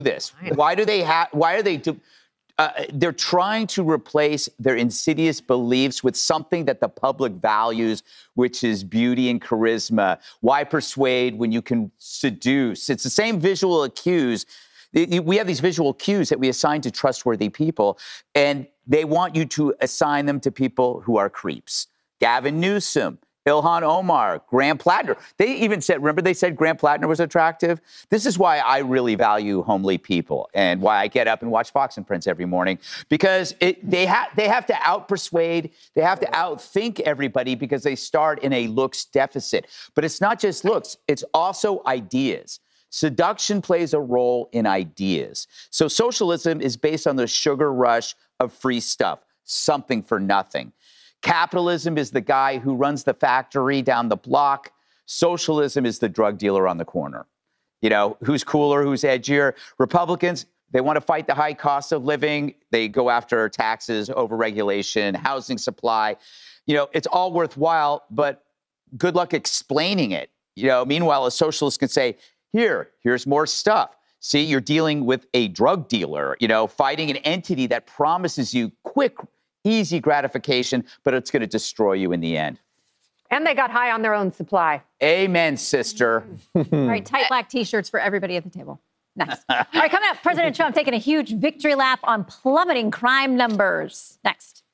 this? Why do they have? Why are they? They're trying to replace their insidious beliefs with something that the public values, which is beauty and charisma. Why persuade when you can seduce? It's the same visual cues. We have these visual cues that we assign to trustworthy people, and they want you to assign them to people who are creeps. Gavin Newsom, Ilhan Omar, Graham Plattner. They even said, remember they said Graham Plattner was attractive? This is why I really value homely people and why I get up and watch Fox and Friends every morning, because they have to outpersuade, they have to outthink everybody because they start in a looks deficit. But it's not just looks, it's also ideas. Seduction plays a role in ideas. So socialism is based on the sugar rush of free stuff, something for nothing. Capitalism is the guy who runs the factory down the block. Socialism is the drug dealer on the corner. You know, who's cooler, who's edgier? Republicans, they want to fight the high cost of living. They go after taxes, overregulation, housing supply. You know, it's all worthwhile, but good luck explaining it. You know, meanwhile, a socialist can say, here's more stuff. See, you're dealing with a drug dealer, you know, fighting an entity that promises you quick, easy gratification, but it's going to destroy you in the end. And they got high on their own supply. Amen, sister. All right, tight black T-shirts for everybody at the table. Next. All right, coming up, President Trump taking a huge victory lap on plummeting crime numbers. Next.